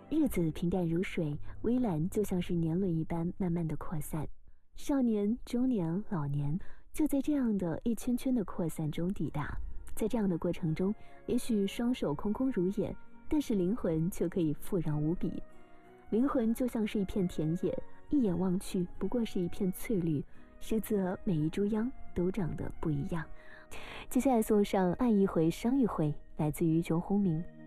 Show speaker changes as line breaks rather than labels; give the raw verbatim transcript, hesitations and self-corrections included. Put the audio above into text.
日子平淡如水，微澜就像是年轮一般慢慢的扩散。少年、中年、老年，就在这样的一圈圈的扩散中抵达。在这样的过程中，也许双手空空如也，但是灵魂却可以富饶无比。灵魂就像是一片田野，一眼望去不过是一片翠绿，实则每一株秧都长得不一样。接下来送上爱一回伤一回，来自于周鸿明。